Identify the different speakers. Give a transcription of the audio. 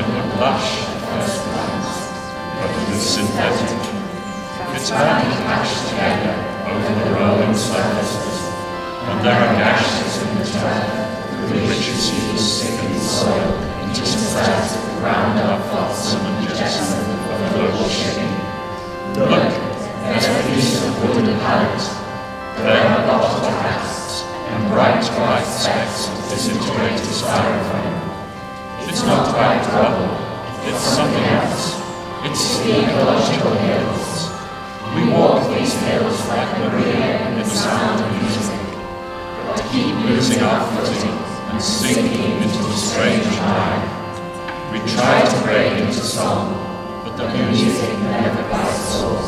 Speaker 1: might look lush at first glance, but it is synthetic. It's hardly patched together over the rolling surfaces, and there are gashes in the turf through which you see the sickened soil interspersed with ground-up flotsam and jetsam of global shipping. Look, there's a piece of wooden pallet. There are bottle casts and bright specks of disintegrated styrofoam. It's not quite rubble, it's something else. It's the ecological hills. We walk these hills like Maria in the sound of music, but keep losing our footing and sinking into the strange night. We try to break into song, but the music never bites us.